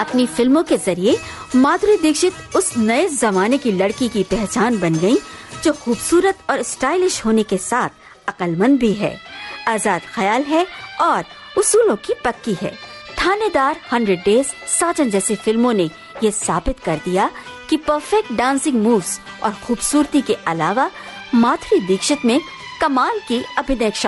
अपनी फिल्मों के जरिए माधुरी दीक्षित उस नए जमाने की लड़की की पहचान बन गयी, जो खूबसूरत और स्टाइलिश होने के साथ अक्लमंद भी है, आजाद ख्याल है और उसूलों की पक्की है। थानेदार, 100 डेज, साजन जैसी फिल्मों ने ये साबित कर दिया कि परफेक्ट डांसिंग मूव्स और खूबसूरती के अलावा माधुरी दीक्षित में कमाल की अभिनय